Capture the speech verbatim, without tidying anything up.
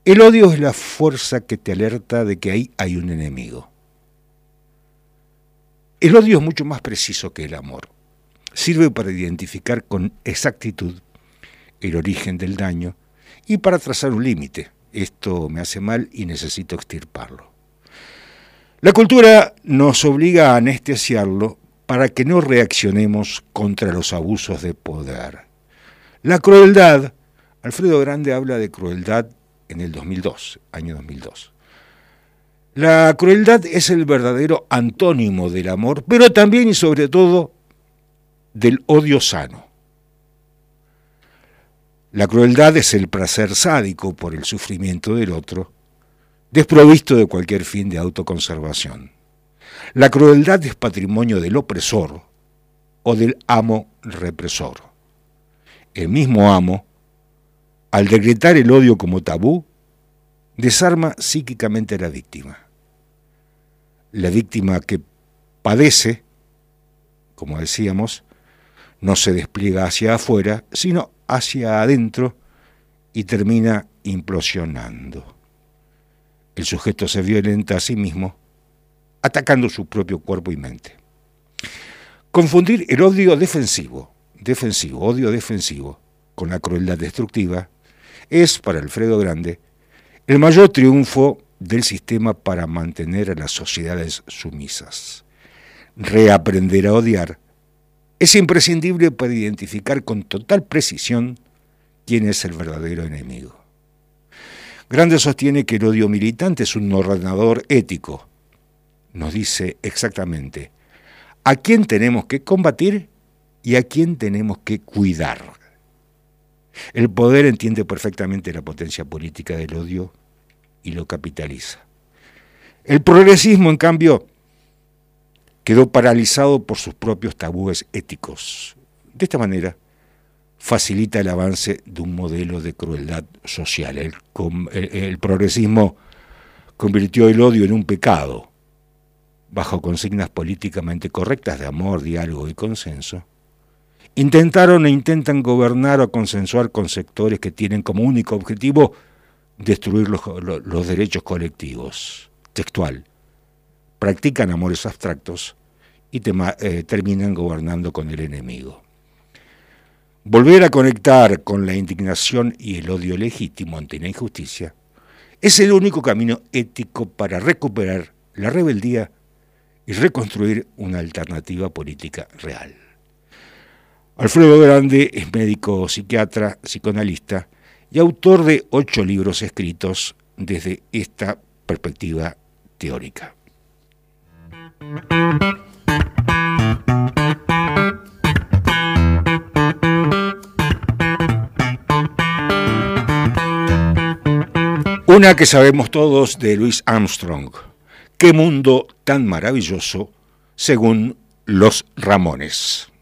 El odio es la fuerza que te alerta de que ahí hay un enemigo. El odio es mucho más preciso que el amor. Sirve para identificar con exactitud el origen del daño y para trazar un límite. Esto me hace mal y necesito extirparlo. La cultura nos obliga a anestesiarlo para que no reaccionemos contra los abusos de poder. La crueldad, Alfredo Grande habla de crueldad en el dos mil dos, año dos mil dos. La crueldad es el verdadero antónimo del amor, pero también y sobre todo del odio sano. La crueldad es el placer sádico por el sufrimiento del otro, desprovisto de cualquier fin de autoconservación. La crueldad es patrimonio del opresor o del amo represor. El mismo amo, al decretar el odio como tabú, desarma psíquicamente a la víctima. La víctima que padece, como decíamos, no se despliega hacia afuera, sino hacia adentro y termina implosionando. El sujeto se violenta a sí mismo, atacando su propio cuerpo y mente. Confundir el odio defensivo, defensivo, odio defensivo, con la crueldad destructiva, es, para Alfredo Grande, el mayor triunfo del sistema para mantener a las sociedades sumisas. Reaprender a odiar es imprescindible para identificar con total precisión quién es el verdadero enemigo. Grande sostiene que el odio militante es un ordenador ético. Nos dice exactamente a quién tenemos que combatir y a quién tenemos que cuidar. El poder entiende perfectamente la potencia política del odio y lo capitaliza. El progresismo, en cambio, quedó paralizado por sus propios tabúes éticos. De esta manera, facilita el avance de un modelo de crueldad social. El, el, el progresismo convirtió el odio en un pecado, bajo consignas políticamente correctas de amor, diálogo y consenso. Intentaron e intentan gobernar o consensuar con sectores que tienen como único objetivo destruir los, los, los derechos colectivos. Textual. Practican amores abstractos y tema, eh, terminan gobernando con el enemigo. Volver a conectar con la indignación y el odio legítimo ante la injusticia es el único camino ético para recuperar la rebeldía y reconstruir una alternativa política real. Alfredo Grande es médico, psiquiatra, psicoanalista y autor de ocho libros escritos desde esta perspectiva teórica. Una que sabemos todos de Louis Armstrong. ¡Qué mundo tan maravilloso!, según los Ramones.